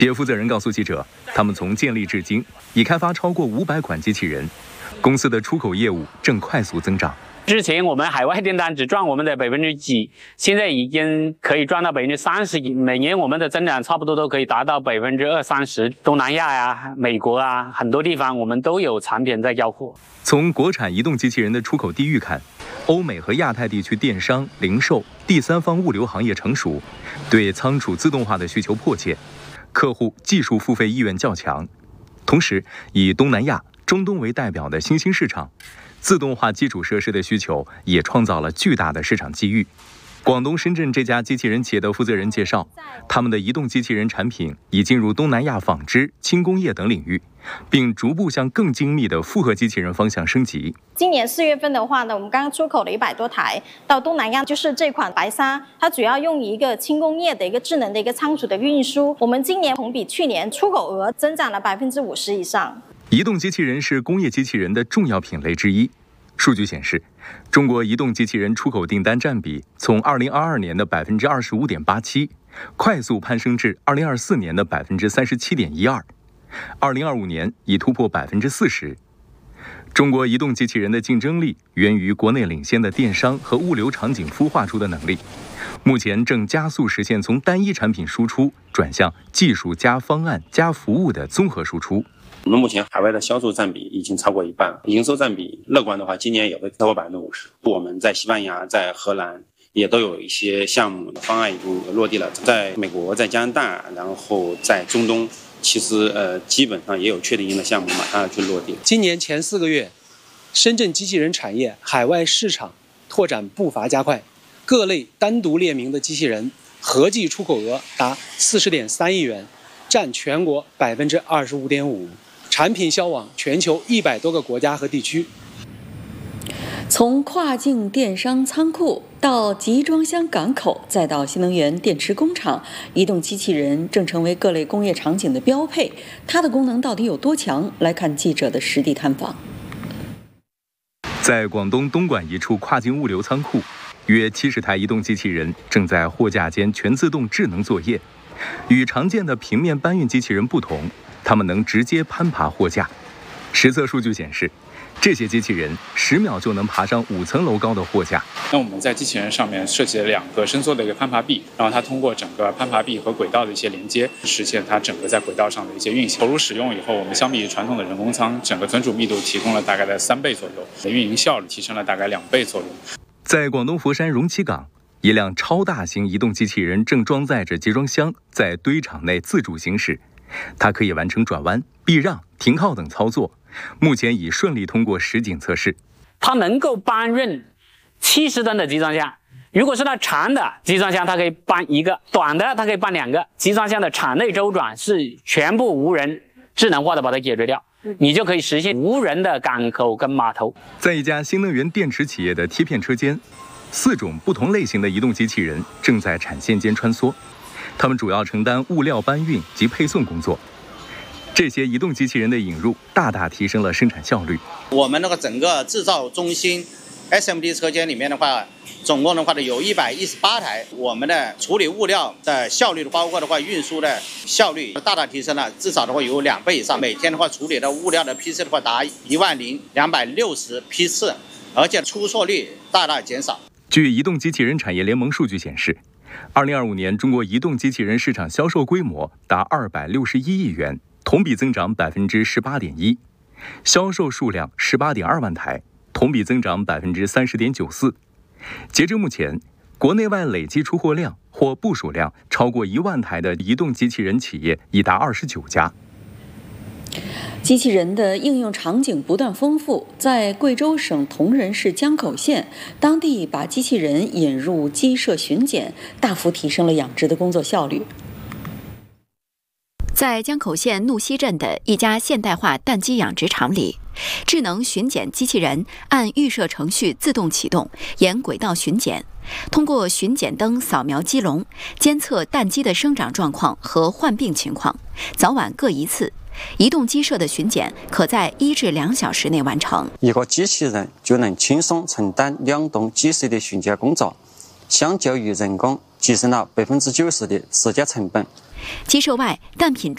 企业负责人告诉记者，他们从建立至今已开发超过500款机器人，公司的出口业务正快速增长。 之前我们海外订单只赚我们的几%，现在已经可以赚到30%，每年我们的增长差不多都可以达到20-30%。东南亚呀、美国啊，很多地方我们都有产品在交货。 从国产移动机器人的出口地域看，欧美和亚太地区电商、零售、第三方物流行业成熟，对仓储自动化的需求迫切，客户技术付费意愿较强。同时，以东南亚、中东为代表的新兴市场，自动化基础设施的需求也创造了巨大的市场机遇。广东深圳这家机器人企业的负责人介绍，他们的移动机器人产品已进入东南亚纺织、轻工业等领域，并逐步向更精密的复合机器人方向升级。 今年4月份的话呢，我们刚刚出口了100多台到东南亚，就是这款白鲨，它主要用一个轻工业的一个智能的一个仓储的运输。我们今年同比去年出口额增长了50%以上。 移动机器人是工业机器人的重要品类之一。数据显示，中国移动机器人出口订单占比从2022年的25.87%，快速攀升至2024年的37.12%，2025年已突破40%。中国移动机器人的竞争力源于国内领先的电商和物流场景孵化出的能力，目前正加速实现从单一产品输出转向技术加方案加服务的综合输出。 我们目前海外的销售占比已经超过1半，营收占比乐观的话，今年也会超过50%。我们在西班牙、在荷兰也都有一些项目的方案已经落地了，在美国、在加拿大，然后在中东，其实基本上也有确定性的项目马上要去落地。 今年前4个月，深圳机器人产业海外市场拓展步伐加快，各类单独列明的机器人合计出口额达40.3亿元，占全国25.5%。产品销往全球100多个国家和地区。 从跨境电商仓库到集装箱港口，再到新能源电池工厂，移动机器人正成为各类工业场景的标配。它的功能到底有多强？来看记者的实地探访。 在广东东莞一处跨境物流仓库，约70台移动机器人正在货架间全自动智能作业。与常见的平面搬运机器人不同，它们能直接攀爬货架。实测数据显示，这些机器人10秒就能爬上5层楼高的货架。 那我们在机器人上面设计了2个伸缩的一个攀爬臂，然后它通过整个攀爬臂和轨道的一些连接，实现它整个在轨道上的一些运行。投入使用以后，我们相比于传统的人工仓，整个存储密度提供了大概在3倍左右，运营效率提升了大概2倍左右。 在广东佛山容七港，一辆超大型移动机器人正装载着集装箱在堆场内自主行驶，它可以完成转弯、避让、停靠等操作，目前已顺利通过实景测试。 它能够搬运70吨的集装箱，如果是它长的集装箱，它可以搬1个；短的它可以搬2个。集装箱的场内周转是全部无人智能化的把它解决掉，你就可以实现无人的港口跟码头。 在一家新能源电池企业的贴片车间，4种不同类型的移动机器人正在产线间穿梭，它们主要承担物料搬运及配送工作。这些移动机器人的引入大大提升了生产效率。 我们那个整个制造中心 SMD 车间里面的话，总共的话有118台，我们的处理物料的效率，包括的话运输的效率大大提升了，至少的话有2倍以上。每天的话处理的物料的批次的话达10260批次，而且出错率大大减少。 据移动机器人产业联盟数据显示，2025年中国移动机器人市场销售规模达261亿元，同比增长18.1%，销售数量18.2万台，同比增长30.94%。截至目前，国内外累计出货量或部署量超过1万台的移动机器人企业已达29家。 机器人的应用场景不断丰富，在贵州省铜仁市江口县，当地把机器人引入鸡舍巡检，大幅提升了养殖的工作效率。 在江口县怒溪镇的一家现代化蛋鸡养殖场里，智能巡检机器人按预设程序自动启动，沿轨道巡检，通过巡检灯扫描鸡笼，监测蛋鸡的生长状况和患病情况，早晚各1次。移动鸡舍的巡检可在1至2小时内完成。 一个机器人就能轻松承担2栋鸡舍的巡检工作，相较于人工节省了90%的时间成本。 鸡舍外，蛋品